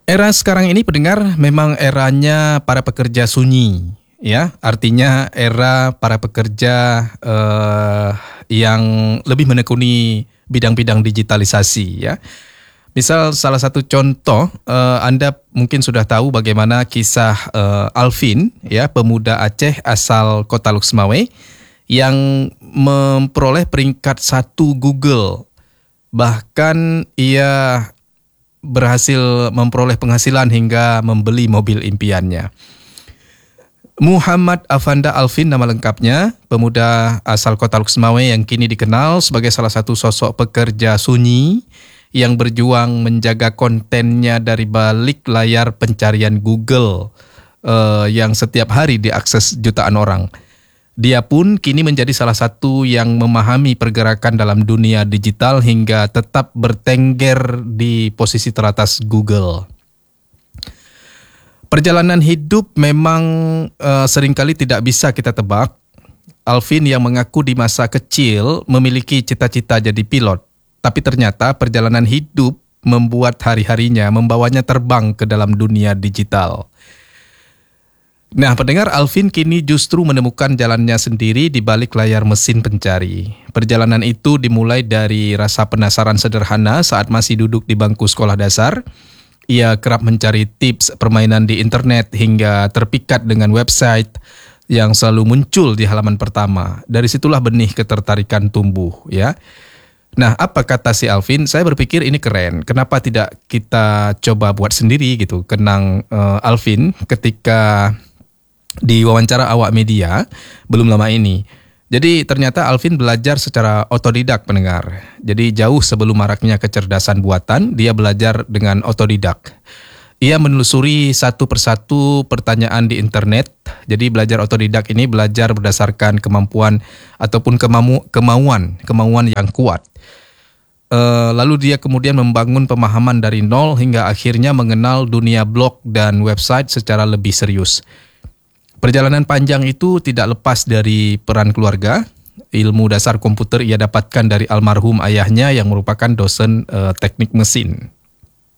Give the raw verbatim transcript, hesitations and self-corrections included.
Era sekarang ini pendengar memang eranya para pekerja sunyi, ya. Artinya era para pekerja eh, yang lebih menekuni bidang-bidang digitalisasi, ya. Misal salah satu contoh, eh, Anda mungkin sudah tahu bagaimana kisah eh, Alvin, ya, pemuda Aceh asal Kota Luxmawe yang memperoleh peringkat satu Google. Bahkan ia berhasil memperoleh penghasilan hingga membeli mobil impiannya. Muhammad Afanda Alvin nama lengkapnya, pemuda asal Kota Luxmawe yang kini dikenal sebagai salah satu sosok pekerja sunyi yang berjuang menjaga kontennya dari balik layar pencarian Google uh, yang setiap hari diakses jutaan orang. Dia pun kini menjadi salah satu yang memahami pergerakan dalam dunia digital hingga tetap bertengger di posisi teratas Google. Perjalanan hidup memang uh, seringkali tidak bisa kita tebak. Alvin yang mengaku di masa kecil memiliki cita-cita jadi pilot, tapi ternyata perjalanan hidup membuat hari-harinya membawanya terbang ke dalam dunia digital. Nah, pendengar, Alvin kini justru menemukan jalannya sendiri di balik layar mesin pencari. Perjalanan itu dimulai dari rasa penasaran sederhana saat masih duduk di bangku sekolah dasar. Ia kerap mencari tips permainan di internet hingga terpikat dengan website yang selalu muncul di halaman pertama. Dari situlah benih ketertarikan tumbuh, ya. Nah, apa kata si Alvin? Saya berpikir ini keren. Kenapa tidak kita coba buat sendiri gitu? Kenang uh, Alvin ketika di wawancara awak media belum lama ini. Jadi ternyata Alvin belajar secara otodidak, pendengar. Jadi jauh sebelum maraknya kecerdasan buatan, dia belajar dengan otodidak. Ia menelusuri satu persatu pertanyaan di internet. Jadi belajar otodidak ini belajar berdasarkan kemampuan ataupun kemamu, kemauan, kemauan yang kuat. Uh, lalu dia kemudian membangun pemahaman dari nol hingga akhirnya mengenal dunia blog dan website secara lebih serius. Perjalanan panjang itu tidak lepas dari peran keluarga. Ilmu dasar komputer ia dapatkan dari almarhum ayahnya yang merupakan dosen uh, teknik mesin.